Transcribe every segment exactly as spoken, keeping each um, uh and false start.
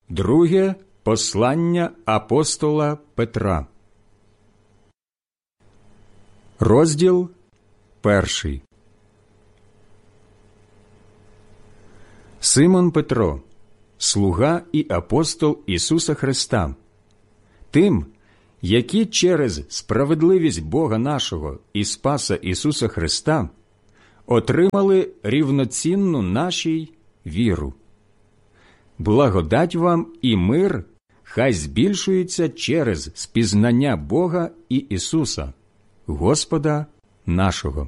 Друге послання апостола Петра. Розділ перший. Симон Петро, слуга і апостол Ісуса Христа, тим, які через справедливість Бога нашого і Спаса Ісуса Христа отримали рівноцінну нашій віру. Благодать вам і мир хай збільшується через спізнання Бога і Ісуса, Господа нашого.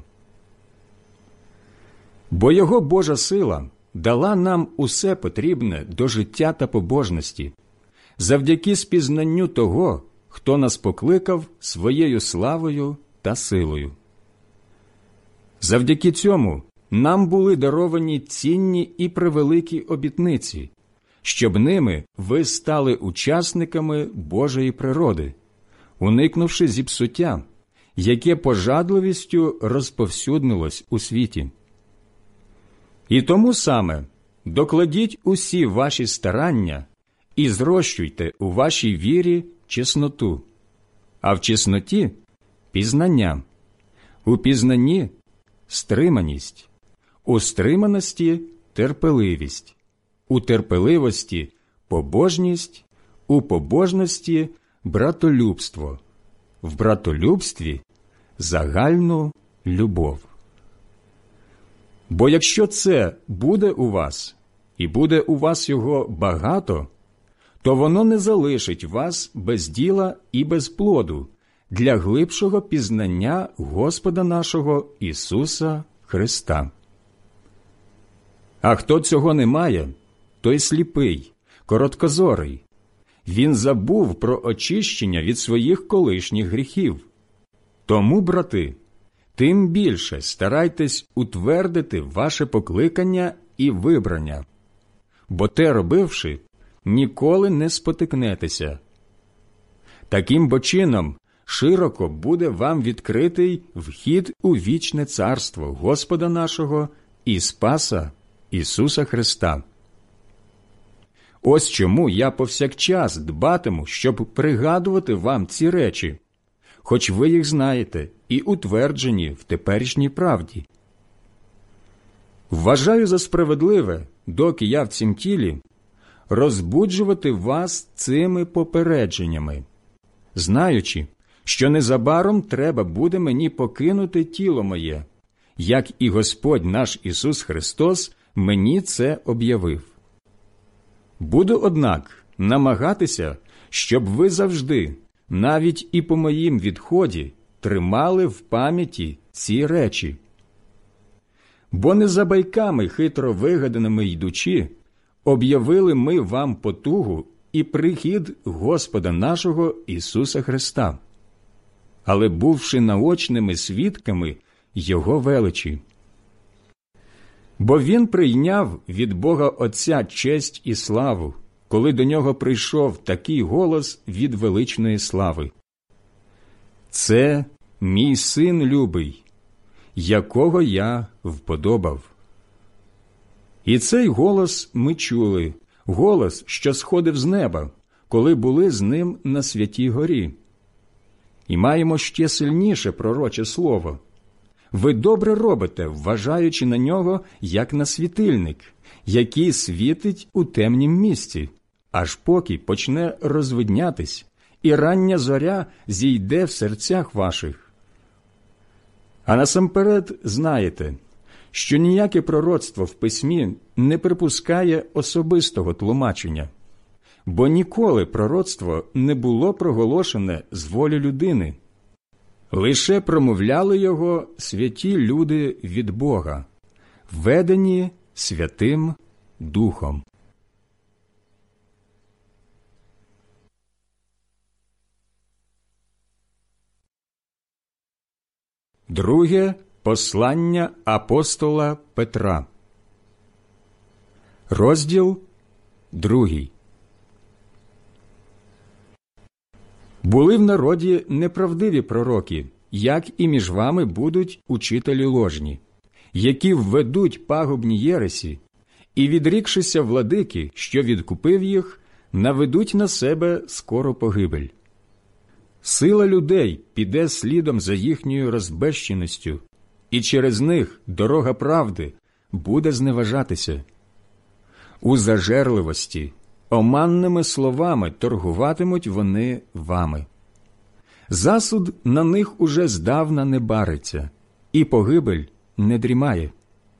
Бо Його Божа сила дала нам усе потрібне до життя та побожності, завдяки спізнанню того, хто нас покликав своєю славою та силою. Завдяки цьому нам були даровані цінні і превеликі обітниці, щоб ними ви стали учасниками Божої природи, уникнувши зіпсуття, яке пожадливістю розповсюднилось у світі. І тому саме докладіть усі ваші старання і зрощуйте у вашій вірі чесноту, а в чесноті – пізнання, у пізнанні – стриманість, у стриманості – терпеливість, у терпеливості – побожність, у побожності – братолюбство, в братолюбстві – загальну любов. Бо якщо це буде у вас, і буде у вас його багато, то воно не залишить вас без діла і без плоду для глибшого пізнання Господа нашого Ісуса Христа. А хто цього не має, той сліпий, короткозорий. Він забув про очищення від своїх колишніх гріхів. Тому, брати, тим більше старайтесь утвердити ваше покликання і вибрання, бо те робивши, ніколи не спотикнетеся. Таким бо чином широко буде вам відкритий вхід у вічне царство Господа нашого і Спаса Ісуса Христа. Ось чому я повсякчас дбатиму, щоб пригадувати вам ці речі, хоч ви їх знаєте і утверджені в теперішній правді. Вважаю за справедливе, доки я в цім тілі, розбуджувати вас цими попередженнями, знаючи, що незабаром треба буде мені покинути тіло моє, як і Господь наш Ісус Христос мені це об'явив. Буду, однак, намагатися, щоб ви завжди, навіть і по моїм відході, тримали в пам'яті ці речі. Бо не за байками хитро вигаданими йдучи, об'явили ми вам потугу і прихід Господа нашого Ісуса Христа, але бувши наочними свідками Його величі. Бо Він прийняв від Бога Отця честь і славу, коли до Нього прийшов такий голос від величної слави: «Це мій Син любий, якого я вподобав». І цей голос ми чули, голос, що сходив з неба, коли були з Ним на Святій горі. І маємо ще сильніше пророче слово. Ви добре робите, вважаючи на нього, як на світильник, який світить у темнім місці, аж поки почне розвиднятись, і рання зоря зійде в серцях ваших. А насамперед знаєте, що ніяке пророцтво в письмі не припускає особистого тлумачення, бо ніколи пророцтво не було проголошене з волі людини. Лише промовляли його святі люди від Бога, ведені Святим Духом. Друге послання апостола Петра. Розділ другий. Були в народі неправдиві пророки, як і між вами будуть учителі ложні, які введуть пагубні єресі, і, відрікшися владики, що відкупив їх, наведуть на себе скоро погибель. Сила людей піде слідом за їхньою розбещеністю, і через них дорога правди буде зневажатися. У зажерливості, оманними словами торгуватимуть вони вами. Засуд на них уже здавна не бариться, і погибель не дрімає.